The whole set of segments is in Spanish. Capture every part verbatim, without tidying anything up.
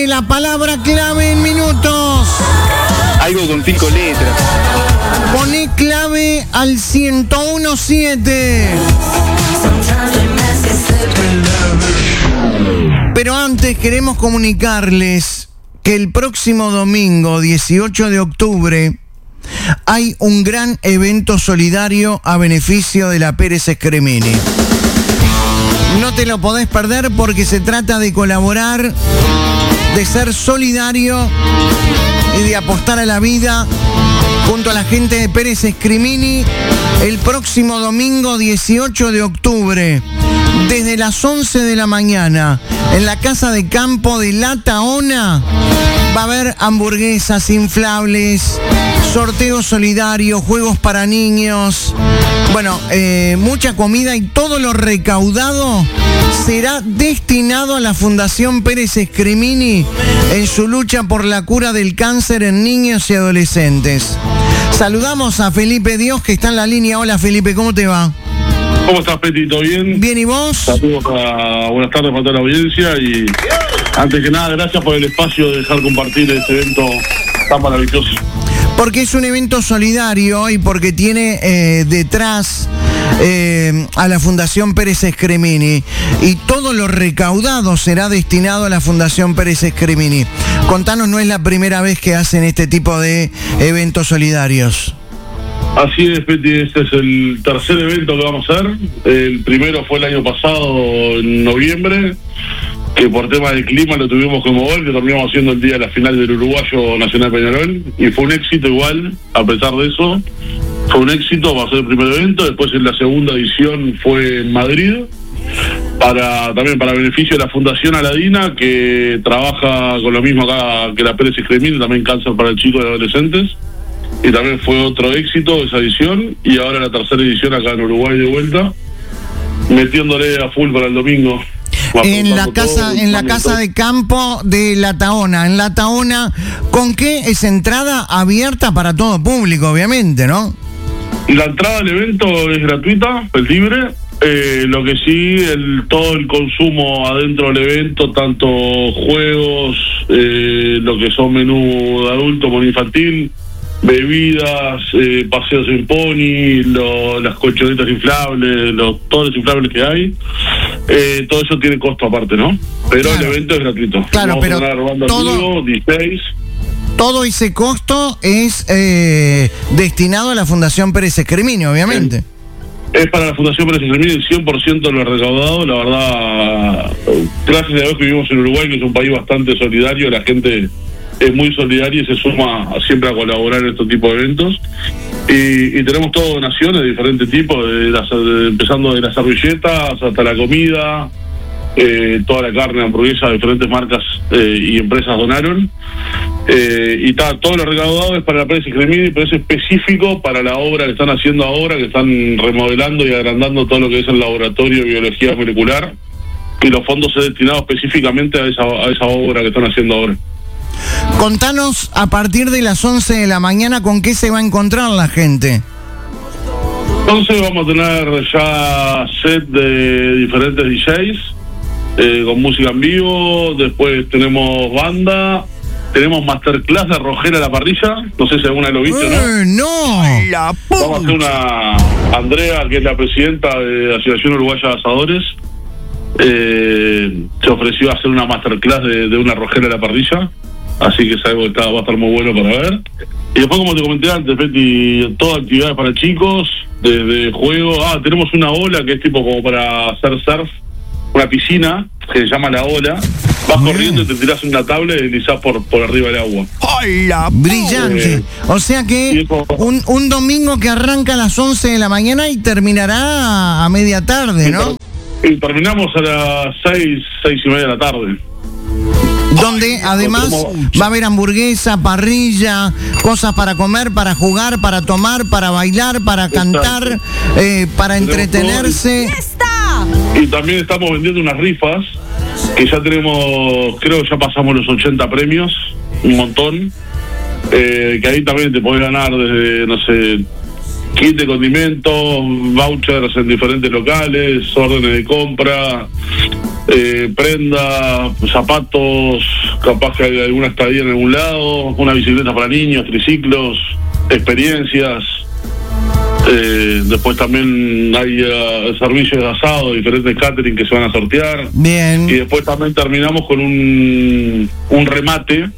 Dame la palabra clave en minutos. Algo con cinco letras. Poné clave al ciento uno siete. Pero antes queremos comunicarles que el próximo domingo, dieciocho de octubre, hay un gran evento solidario a beneficio de la Pérez Scremini. No te lo podés perder porque se trata de colaborar, de ser solidario y de apostar a la vida junto a la gente de Pérez Scremini el próximo domingo dieciocho de octubre, desde las once de la mañana, en la casa de campo de La Tahona. Va a haber hamburguesas inflables, sorteo solidario, juegos para niños, bueno, eh, mucha comida, y todo lo recaudado será destinado a la Fundación Pérez Scremini en su lucha por la cura del cáncer en niños y adolescentes. Saludamos a Felipe Dios, que está en la línea. Hola Felipe, ¿cómo te va? ¿Cómo estás, Petito? ¿Bien? Bien, ¿y vos? Saludos a, buenas tardes para toda la audiencia y antes que nada, gracias por el espacio de dejar compartir este evento tan maravilloso. Porque es un evento solidario y porque tiene eh, detrás eh, a la Fundación Pérez Scremini, y todo lo recaudado será destinado a la Fundación Pérez Scremini. Contanos, no es la primera vez que hacen este tipo de eventos solidarios. Así es, Peti, este es el tercer evento que vamos a hacer. El primero fue el año pasado, en noviembre, que por tema del clima lo tuvimos que mover, que terminamos haciendo el día de la final del Uruguayo Nacional Peñarol, y fue un éxito igual, a pesar de eso. Fue un éxito, va a ser el primer evento. Después en la segunda edición fue en Madrid, para también para beneficio de la Fundación Aladina, que trabaja con lo mismo acá que la Pérez Scremini, también cáncer para el chico y adolescentes. Y también fue otro éxito esa edición, y ahora la tercera edición acá en Uruguay de vuelta, metiéndole a full para el domingo. En la casa, todo, en la casa de campo de La Tahona, en La Tahona, ¿con qué es entrada abierta para todo público, obviamente, no? La entrada al evento es gratuita, es libre. Eh, lo que sí, el, todo el consumo adentro del evento, tanto juegos, eh, lo que son menú de adulto, menú infantil, bebidas, eh, paseos en pony, lo, las colchonetas inflables, los, todos los inflables que hay, eh, todo eso tiene costo aparte, ¿no? Pero claro, el evento es gratuito. Claro, vamos pero a ganar banda todo, dieciséis. Todo ese costo es eh, destinado a la Fundación Pérez Scremini, obviamente. Es, es para la Fundación Pérez Scremini el cien por ciento de lo recaudado. La verdad, gracias a Dios que vivimos en Uruguay, que es un país bastante solidario, la gente es muy solidaria y se suma siempre a colaborar en estos tipos de eventos. Y, y tenemos todas donaciones de diferentes tipos, de las, de, empezando de las servilletas hasta la comida, eh, toda la carne, hamburguesa, diferentes marcas eh, y empresas donaron. Eh, y ta, todo lo recaudado es para la Pérez Scremini, pero es específico para la obra que están haciendo ahora, que están remodelando y agrandando todo lo que es el laboratorio de biología molecular, y los fondos se han destinado específicamente a esa, a esa obra que están haciendo ahora. Contanos, a partir de las once de la mañana, ¿con qué se va a encontrar la gente? Entonces vamos a tener ya set de diferentes D Js, eh, con música en vivo. Después tenemos banda, tenemos masterclass de Rogera a la parrilla. No sé si alguna lo viste, eh, ¿no? ¡No! La vamos a hacer una... Andrea, que es la presidenta de la Asociación Uruguaya de Asadores, eh, se ofreció a hacer una masterclass de, de una Rogera a la parrilla. Así que es algo que está, va a estar muy bueno para ver. Y después, como te comenté antes, Peti, todas actividades para chicos, desde juegos. Ah, tenemos una ola que es tipo como para hacer surf, una piscina que se llama La Ola. Vas Bien. corriendo y te tirás en una tabla y deslizás por, por arriba del agua. ¡Hola! Brillante. Eh, o sea que un, un domingo que arranca a las once de la mañana y terminará a media tarde, ¿no? Y, y terminamos a las seis, seis y media de la tarde. Donde además va a haber hamburguesa, parrilla, cosas para comer, para jugar, para tomar, para bailar, para cantar, eh, para entretenerse. Y también estamos vendiendo unas rifas, que ya tenemos, creo que ya pasamos los ochenta premios, un montón, eh, que ahí también te podés ganar desde, no sé, kit de condimentos, vouchers en diferentes locales, órdenes de compra, eh, prenda, zapatos, capaz que hay alguna estadía en algún lado, una bicicleta para niños, triciclos, experiencias. Eh, después también hay uh, servicios de asado, diferentes catering que se van a sortear. Bien. Y después también terminamos con un, un remate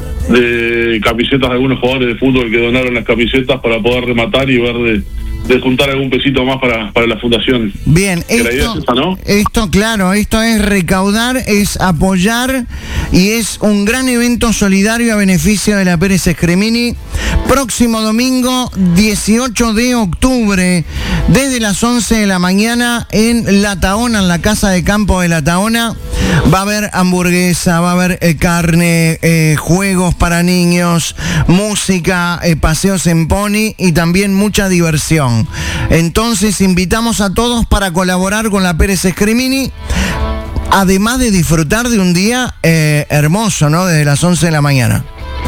de camisetas de algunos jugadores de fútbol que donaron las camisetas para poder rematar y ver de, de juntar algún pesito más para, para la fundación. Bien, que esto, la idea es esa, ¿no? Esto, claro, esto es recaudar, es apoyar y es un gran evento solidario a beneficio de la Pérez Escremini. Próximo domingo, dieciocho de octubre, desde las once de la mañana en La Tahona, en la Casa de Campo de La Tahona. Va a haber hamburguesa, va a haber eh, carne, eh, juegos para niños, música, eh, paseos en pony y también mucha diversión. Entonces invitamos a todos para colaborar con la Pérez Escremini, además de disfrutar de un día eh, hermoso, ¿no? Desde las once de la mañana.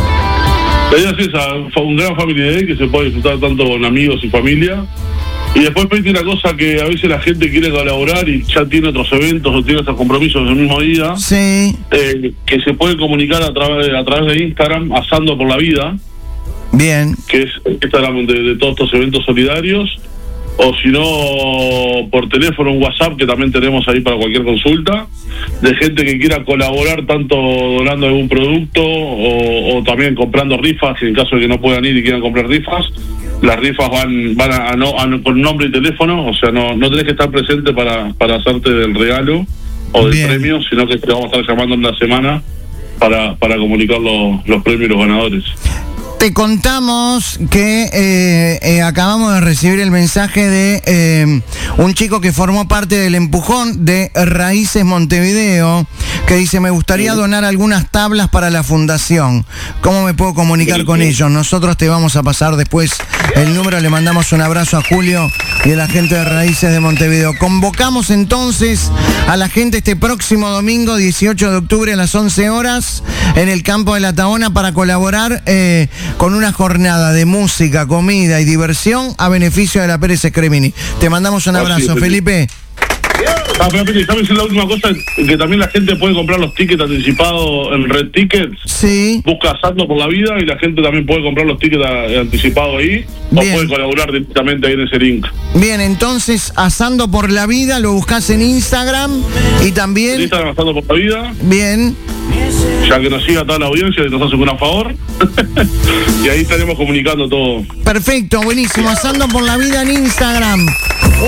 La idea es esa, un gran family day que se puede disfrutar tanto con amigos y familia. Y después Peti, una cosa que a veces la gente quiere colaborar y ya tiene otros eventos o tiene otros compromisos el mismo día. Sí. Eh, que se puede comunicar a través, a través de Instagram, Asando por la Vida. Bien. Que es Instagram de, de todos estos eventos solidarios. O si no, por teléfono, un WhatsApp que también tenemos ahí para cualquier consulta, de gente que quiera colaborar tanto donando algún producto o, o también comprando rifas, en caso de que no puedan ir y quieran comprar rifas. Las rifas van van a, a, no, a no, con nombre y teléfono, o sea, no no tenés que estar presente para, para hacerte del regalo o del Bien. premio, sino que te vamos a estar llamando en la semana para, para comunicar los, los premios y los ganadores. Te contamos que eh, eh, acabamos de recibir el mensaje de eh, un chico que formó parte del empujón de Raíces Montevideo, que dice: me gustaría donar algunas tablas para la fundación. ¿Cómo me puedo comunicar con ellos? Nosotros te vamos a pasar después el número. Le mandamos un abrazo a Julio y a la gente de Raíces de Montevideo. Convocamos entonces a la gente este próximo domingo, dieciocho de octubre a las once horas, en el campo de La Tahona para colaborar eh, con una jornada de música, comida y diversión a beneficio de la Pérez Escremini. Te mandamos un abrazo, Así, Felipe. Ah, pero ¿sabes la última cosa? Que también la gente puede comprar los tickets anticipados en Red Tickets. Sí. Busca Asando por la Vida y la gente también puede comprar los tickets a, anticipados ahí. Bien. O puede colaborar directamente ahí en ese link. Bien, entonces, Asando por la Vida, lo buscas en Instagram y también... En Instagram, Asando por la Vida. Bien. Ya que nos siga toda la audiencia, que nos hace un gran favor. Y ahí estaremos comunicando todo. Perfecto, buenísimo. Asando por la Vida en Instagram.